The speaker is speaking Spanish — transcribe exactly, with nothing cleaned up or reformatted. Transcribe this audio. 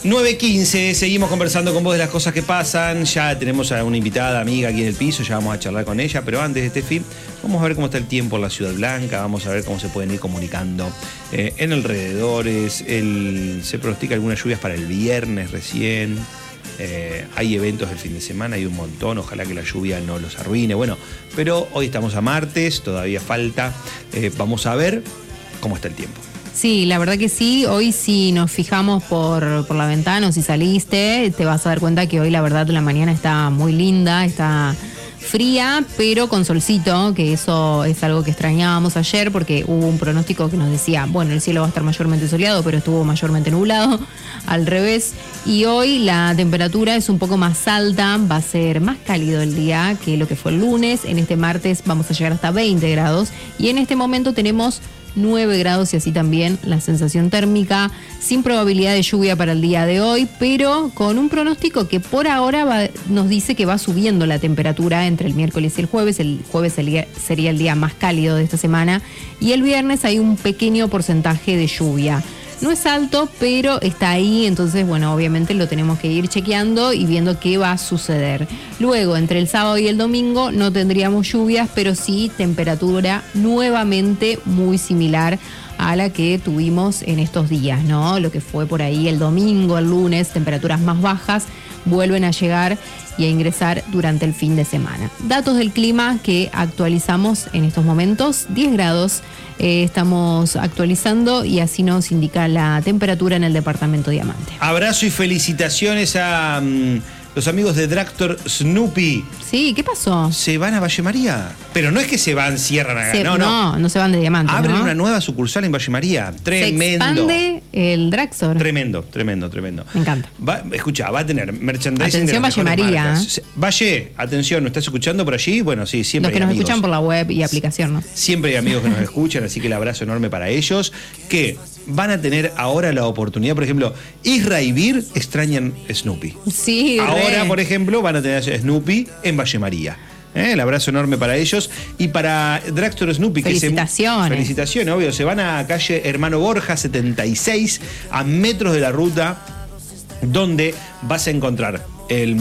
nueve quince, seguimos conversando con vos de las cosas que pasan. Ya tenemos a una invitada amiga aquí en el piso, ya vamos a charlar con ella. Pero antes, Steffi, vamos a ver cómo está el tiempo en la Ciudad Blanca. Vamos a ver cómo se pueden ir comunicando eh, en alrededores. El, se pronostica algunas lluvias para el viernes recién. Eh, hay eventos del fin de semana, hay un montón. Ojalá que la lluvia no los arruine. Bueno, pero hoy estamos a martes, todavía falta. Eh, vamos a ver cómo está el tiempo. Sí, la verdad que sí. Hoy si nos fijamos por, por la ventana o si saliste, te vas a dar cuenta que hoy la verdad la mañana está muy linda, está fría, pero con solcito, que eso es algo que extrañábamos ayer porque hubo un pronóstico que nos decía, bueno, el cielo va a estar mayormente soleado, pero estuvo mayormente nublado, al revés. Y hoy la temperatura es un poco más alta, va a ser más cálido el día que lo que fue el lunes. En este martes vamos a llegar hasta veinte grados y en este momento tenemos nueve grados y así también la sensación térmica, sin probabilidad de lluvia para el día de hoy, pero con un pronóstico que por ahora va, nos dice que va subiendo la temperatura entre el miércoles y el jueves. El jueves sería, sería el día más cálido de esta semana y el viernes hay un pequeño porcentaje de lluvia. No es alto, pero está ahí, entonces, bueno, obviamente lo tenemos que ir chequeando y viendo qué va a suceder. Luego, entre el sábado y el domingo no tendríamos lluvias, pero sí temperatura nuevamente muy similar a la que tuvimos en estos días, ¿no? Lo que fue por ahí el domingo, el lunes, temperaturas más bajas, vuelven a llegar y a ingresar durante el fin de semana. Datos del clima que actualizamos en estos momentos, diez grados eh, estamos actualizando y así nos indica la temperatura en el departamento Diamante. Abrazo y felicitaciones a um, los amigos de Dragstore Snoopy. Sí, ¿qué pasó? Se van a Valle María. Pero no es que se van, cierran acá. Se, no, no. No, no se van de Diamante. Abren ¿no? una nueva sucursal en Valle María. Tremendo. Se expande el Dragstore. Tremendo, tremendo, tremendo. Me encanta. Va, escucha, va a tener merchandising. Atención, de las Valle mejores María. marcas. Valle, atención, ¿nos estás escuchando por allí? Bueno, sí, siempre. Los que hay nos amigos. escuchan por la web y aplicación, ¿no? Siempre hay amigos que nos escuchan, así que el abrazo enorme para ellos. Que van a tener ahora la oportunidad, por ejemplo, Isra y Vir extrañan Snoopy. Sí, ahora, re. por ejemplo, van a tener Snoopy en Valle María. ¿Eh? El abrazo enorme para ellos. Y para Dragstore Snoopy, felicitaciones. Que se, felicitaciones, obvio. Se van a calle Hermano Borja setenta y seis, a metros de la ruta, donde vas a encontrar el